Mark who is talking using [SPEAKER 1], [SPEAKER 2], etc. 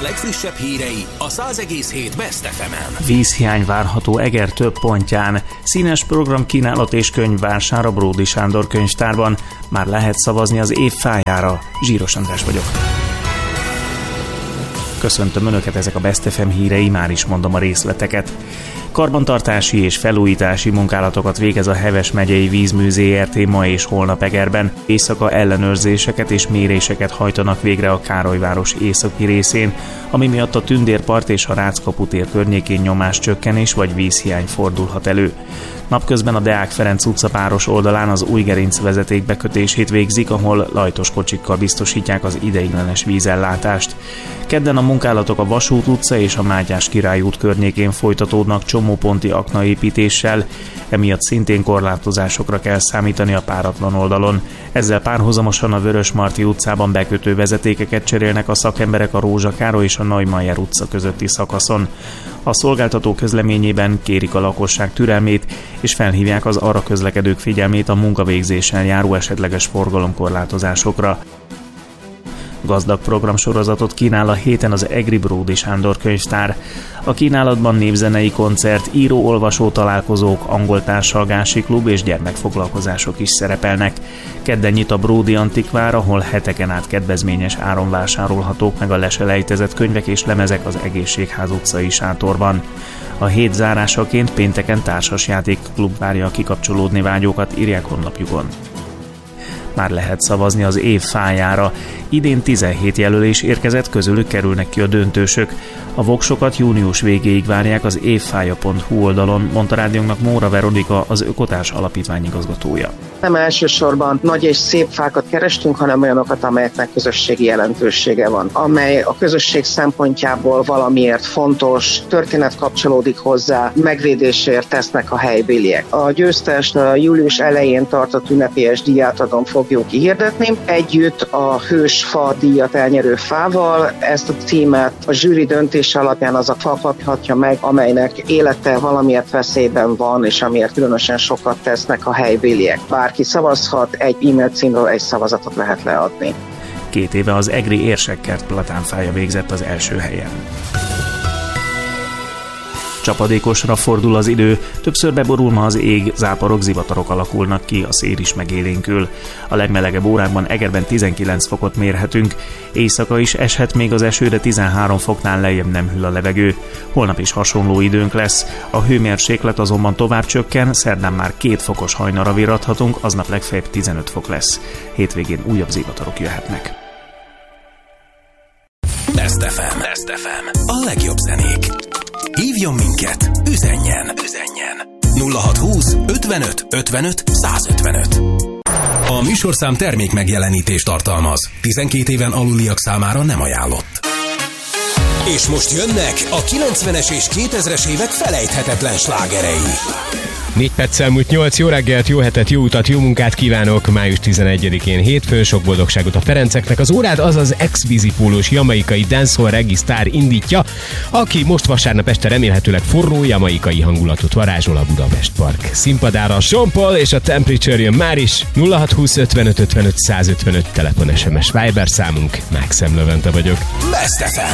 [SPEAKER 1] legfrissebb hírei a 100,7 Best FM-en.
[SPEAKER 2] Vízhiány várható Eger több pontján. Színes programkínálat és könyvvásár a Bródy Sándor könyvtárban. Már lehet szavazni az év fájára. Zsíros András vagyok. Köszöntöm Önöket, ezek a Best FM hírei, már is mondom a részleteket. Karbantartási és felújítási munkálatokat végez a Heves megyei Vízmű Zrt. Ma és holnap Egerben. Éjszaka ellenőrzéseket és méréseket hajtanak végre a Károlyváros északi részén, ami miatt a Tündérpart és a Ráckapu tér környékén nyomáscsökkenés vagy vízhiány fordulhat elő. Napközben a Deák Ferenc utca páros oldalán az új gerinc vezeték bekötését végzik, ahol lajtos kocsikkal biztosítják az ideiglenes vízellátást. Kedden a munkálatok a Vasút utca és a Mátyás Király út környékén folytatódnak csomóponti aknaépítéssel, emiatt szintén korlátozásokra kell számítani a páratlan oldalon. Ezzel párhuzamosan a Vörösmarty utcában bekötő vezetékeket cserélnek a szakemberek a Rózsa Károly és a Neumayer utca közötti szakaszon. A szolgáltató közleményében kérik a lakosság türelmét, és felhívják az arra közlekedők figyelmét a munkavégzéssel járó esetleges forgalomkorlátozásokra. Gazdag programsorozatot kínál a héten az Egri Bródy Sándor könyvtár. A kínálatban népzenei koncert, író-olvasó találkozók, angol társalgási klub és gyermekfoglalkozások is szerepelnek. Kedden nyit a Bródy Antikvár, ahol heteken át kedvezményes áron vásárolhatók meg a leselejtezett könyvek és lemezek az Egészségház utcai sátorban. A hét zárásaként pénteken társasjátékklub várja a kikapcsolódni vágyókat, írják honlapjukon. Már lehet szavazni az év fájára. Idén 17 jelölés érkezett, közülük kerülnek ki a döntősök. A voksokat június végéig várják az évfája.hu oldalon, mondta rádiónknak Móra Veronika, az Ökotárs Alapítvány igazgatója.
[SPEAKER 3] Nem elsősorban nagy és szép fákat kerestünk, hanem olyanokat, amelyeknek közösségi jelentősége van, amely a közösség szempontjából valamiért fontos, történet kapcsolódik hozzá, megvédésért tesznek a helybéliek. A győztest a július elején tartott ünnepélyes díjátadón fogjuk kihirdetni, együtt a Hősfa díjat elnyerő fával. Ezt a címet a zsűri döntése alapján az a fa kaphatja meg, amelynek élete valamiért veszélyben van, és amiért különösen sokat tesznek a helybéliek. Bárki szavazhat, egy e-mail címről egy szavazatot lehet leadni.
[SPEAKER 2] 2 éve az egri Érsekkert platánfája végzett az első helyen. Csapadékosra fordul az idő, többször beborul ma az ég, záporok, zivatarok alakulnak ki, a szél is megélénkül. A legmelegebb órákban Egerben 19 fokot mérhetünk, éjszaka is eshet még az eső, de 13 foknál lejjebb nem hűl a levegő. Holnap is hasonló időnk lesz, a hőmérséklet azonban tovább csökken, szerdán már 2 fokos hajnalra virradhatunk, aznap legfeljebb 15 fok lesz. Hétvégén újabb zivatarok jöhetnek.
[SPEAKER 1] Best FM. A legjobb zenék. Hívjon minket, üzenjen 0620 55 55 155. A műsorszám termék megjelenítést tartalmaz. 12 éven aluliak számára nem ajánlott. És most jönnek a 90-es és 2000-es évek felejthetetlen slágerei.
[SPEAKER 4] 4 perccel múlt 8, jó reggelt, jó hetet, jó utat, jó munkát kívánok! Május 11-én hétfőn, sok boldogságot a Ferenceknek. Az órát az az ex-vízipólós jamaikai dancehall reggae sztár indítja, aki most vasárnap este remélhetőleg forró jamaikai hangulatot varázsol a Budapest Park színpadára. Sean Paul és a Temperature jön már is. 0620 55 55 155 telefon, SMS, Viber számunk. Mákszem Levente vagyok.
[SPEAKER 1] Best FM.